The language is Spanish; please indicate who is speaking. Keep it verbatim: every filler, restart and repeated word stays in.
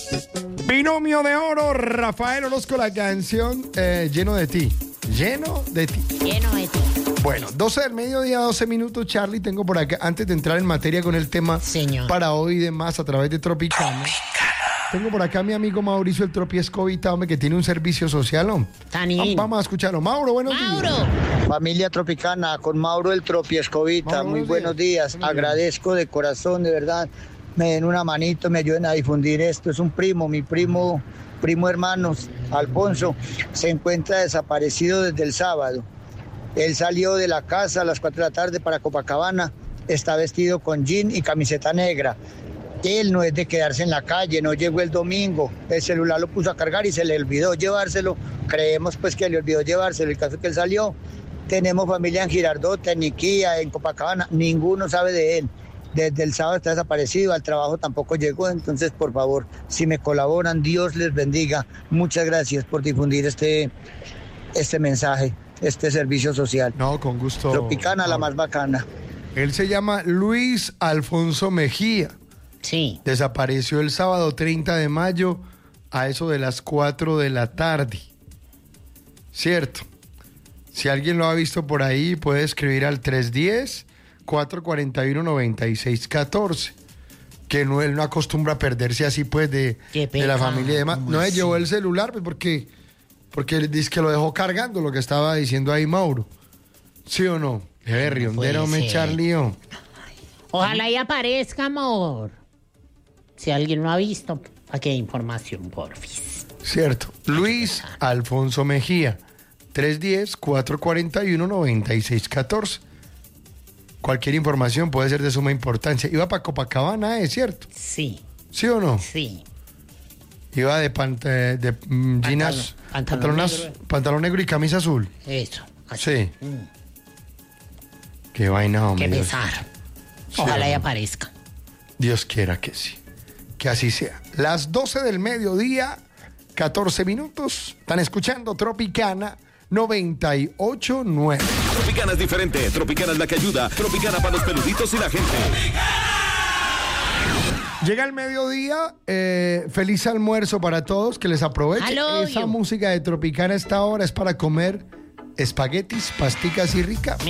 Speaker 1: Binomio de oro, Rafael Orozco, la canción eh, Lleno de ti. Lleno de ti.
Speaker 2: Lleno de ti.
Speaker 1: Bueno, doce del mediodía, doce minutos, Charlie. Tengo por acá, antes de entrar en materia con el tema
Speaker 2: Señor.
Speaker 1: para hoy y demás a través de Tropicana. Tropicana. Tengo por acá a mi amigo Mauricio el Tropi Escobita, hombre, que tiene un servicio social, hombre.
Speaker 2: Tanín.
Speaker 1: Vamos a escucharlo. Mauro, buenos
Speaker 2: Mauro.
Speaker 1: días.
Speaker 3: Familia Tropicana, con Mauro el Tropi Escobita,
Speaker 1: Mauro,
Speaker 3: muy buenos días.
Speaker 1: días.
Speaker 3: Agradezco de corazón, de verdad, me den una manito, me ayuden a difundir esto. Es un primo, mi primo, primo hermanos, Alfonso, se encuentra desaparecido desde el sábado. Él salió de la casa a las cuatro de la tarde para Copacabana, está vestido con jean y camiseta negra. Él no es de quedarse en la calle, no llegó el domingo, el celular lo puso a cargar y se le olvidó llevárselo. Creemos pues que le olvidó llevárselo, el caso es que él salió. Tenemos familia en Girardot, en Niquía, en Copacabana, ninguno sabe de él. Desde el sábado está desaparecido, al trabajo tampoco llegó, entonces por favor, si me colaboran, Dios les bendiga. Muchas gracias por difundir este, este mensaje, este servicio social.
Speaker 1: No, con gusto.
Speaker 3: Tropicana, la más bacana.
Speaker 1: Él se llama Luis Alfonso Mejía.
Speaker 2: Sí.
Speaker 1: Desapareció el sábado treinta de mayo a eso de las cuatro de la tarde. Cierto. Si alguien lo ha visto por ahí, puede escribir al tres uno cero, cuatro cuatro uno, nueve seis uno cuatro. Que no, él no acostumbra a perderse así, pues, de, de la familia y demás. No le llevó el celular, pues, porque, porque él dice que lo dejó cargando, lo que estaba diciendo ahí Mauro. ¿Sí o no? Eh, riondero, me Charlie.
Speaker 2: Ojalá y aparezca, amor. Si alguien lo ha visto, aquí hay información, porfis.
Speaker 1: Cierto. Luis Alfonso Mejía, tres uno cero, cuatro cuatro uno, nueve seis uno cuatro. Cualquier información puede ser de suma importancia. Iba para Copacabana, ¿es cierto?
Speaker 2: Sí.
Speaker 1: ¿Sí o no?
Speaker 2: Sí.
Speaker 1: Iba de, pant de mm, jeans,
Speaker 2: Pantalón, pantalón,
Speaker 1: negro. pantalón negro y camisa azul.
Speaker 2: Eso. Así.
Speaker 1: Sí.
Speaker 2: Mm.
Speaker 1: Qué vaina, hombre.
Speaker 2: Qué pesar.
Speaker 1: Sí,
Speaker 2: Ojalá y
Speaker 1: hombre.
Speaker 2: aparezca.
Speaker 1: Dios quiera que sí. Que así sea. Las doce del mediodía, catorce minutos. Están escuchando Tropicana noventa y ocho punto nueve.
Speaker 4: Tropicana es diferente. Tropicana es la que ayuda. Tropicana para los peluditos y la gente.
Speaker 1: Llega el mediodía. Eh, feliz almuerzo para todos. Que les aprovechen.
Speaker 2: Hello,
Speaker 1: Esa
Speaker 2: you.
Speaker 1: música de Tropicana a esta hora es para comer espaguetis, pasticas y rica.